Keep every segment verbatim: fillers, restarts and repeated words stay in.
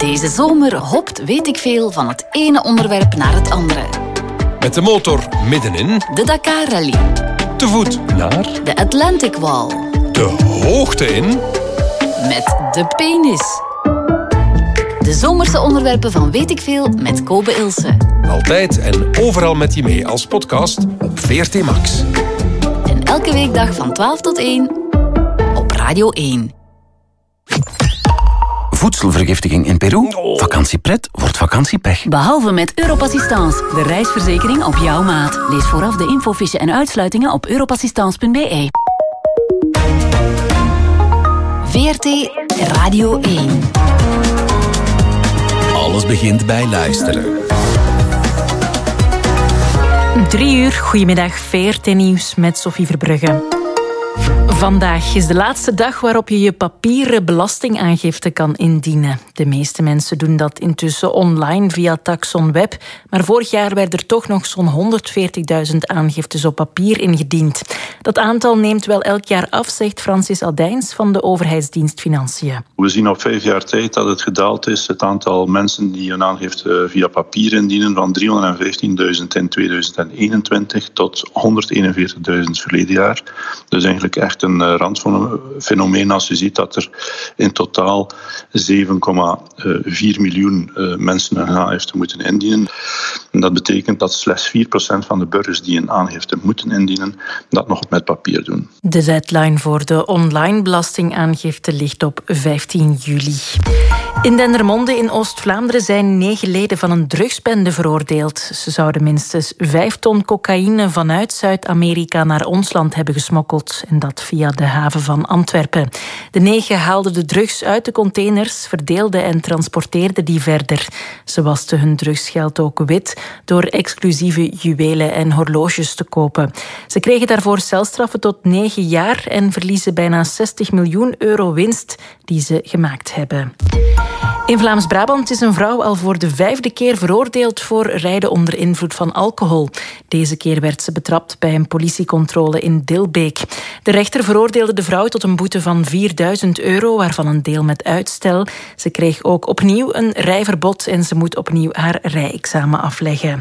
Deze zomer hopt weet ik veel van het ene onderwerp naar het andere. Met de motor middenin. De Dakar Rally. Te voet naar. De Atlantic Wall. De hoogte in. Met de penis. De zomerse onderwerpen van Weet ik veel met Kobe Ilse. Altijd en overal met je mee als podcast op V R T Max. En elke weekdag van twaalf tot één op Radio één. Voedselvergiftiging in Peru? Vakantiepret wordt vakantiepech. Behalve met Europassistance, de reisverzekering op jouw maat. Lees vooraf de infofiche en uitsluitingen op europassistance punt b e. V R T Radio één. Alles begint bij luisteren. Drie uur, goedemiddag, V R T Nieuws met Sophie Verbrugge. Vandaag is de laatste dag waarop je je papieren belastingaangifte kan indienen. De meeste mensen doen dat intussen online via Taxon Web, maar vorig jaar werden er toch nog zo'n honderdveertigduizend aangiftes op papier ingediend. Dat aantal neemt wel elk jaar af, zegt Francis Aldijns van de overheidsdienst Financiën. We zien op vijf jaar tijd dat het gedaald is, het aantal mensen die een aangifte via papier indienen, van driehonderdvijftienduizend in tweeduizend eenentwintig tot honderdeenenveertigduizend verleden jaar. Dus eigenlijk echt een randfenomeen als je ziet dat er in totaal zeven komma vier miljoen mensen een aangifte moeten indienen. En dat betekent dat slechts vier procent van de burgers die een aangifte moeten indienen, dat nog met papier doen. De deadline voor de online belastingaangifte ligt op vijftien juli. In Dendermonde in Oost-Vlaanderen zijn negen leden van een drugsbende veroordeeld. Ze zouden minstens vijf ton cocaïne vanuit Zuid-Amerika naar ons land hebben gesmokkeld. En dat via de haven van Antwerpen. De negen haalden de drugs uit de containers, verdeelden en transporteerden die verder. Ze wasten hun drugsgeld ook wit door exclusieve juwelen en horloges te kopen. Ze kregen daarvoor celstraffen tot negen jaar en verliezen bijna zestig miljoen euro winst die ze gemaakt hebben. In Vlaams-Brabant is een vrouw al voor de vijfde keer veroordeeld voor rijden onder invloed van alcohol. Deze keer werd ze betrapt bij een politiecontrole in Dilbeek. De rechter veroordeelde de vrouw tot een boete van vierduizend euro, waarvan een deel met uitstel. Ze kreeg ook opnieuw een rijverbod en ze moet opnieuw haar rijexamen afleggen.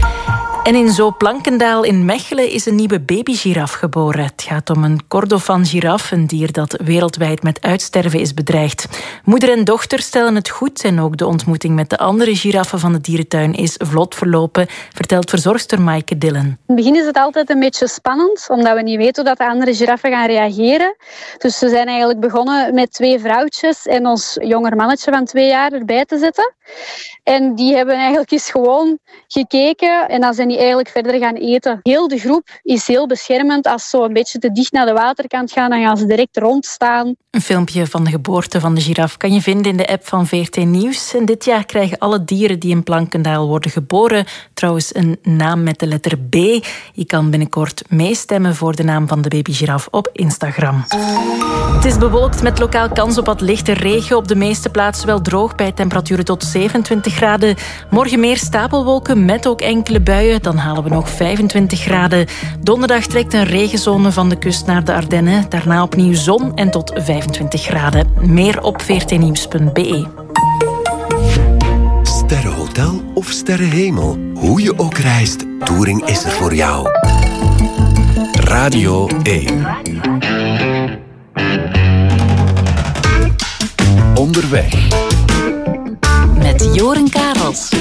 En in Zooplankendaal in Mechelen is een nieuwe babygiraf geboren. Het gaat om een Kordofan-giraf, een dier dat wereldwijd met uitsterven is bedreigd. Moeder en dochter stellen het goed en ook de ontmoeting met de andere giraffen van de dierentuin is vlot verlopen, vertelt verzorgster Maaike Dillen. In het begin is het altijd een beetje spannend, omdat we niet weten hoe de andere giraffen gaan reageren. Dus we zijn eigenlijk begonnen met twee vrouwtjes en ons jonger mannetje van twee jaar erbij te zetten. En die hebben eigenlijk eens gewoon gekeken en dan zijn die eigenlijk verder gaan eten. Heel de groep is heel beschermend. Als ze zo een beetje te dicht naar de waterkant gaan, dan gaan ze direct rondstaan. Een filmpje van de geboorte van de giraf kan je vinden in de app van V R T Nieuws. En dit jaar krijgen alle dieren die in Plankendaal worden geboren trouwens een naam met de letter B. Je kan binnenkort meestemmen voor de naam van de babygiraf op Instagram. Het is bewolkt met lokaal kans op wat lichte regen. Op de meeste plaatsen wel droog bij temperaturen tot zevenentwintig graden. Morgen meer stapelwolken met ook enkele buien. Dan halen we nog vijfentwintig graden. Donderdag trekt een regenzone van de kust naar de Ardennen. Daarna opnieuw zon en tot vijfentwintig graden. Meer op v r t nieuws punt b e. Sterrenhotel of sterrenhemel. Hoe je ook reist, Touring is er voor jou. Radio één. Onderweg. Met Joren Karels.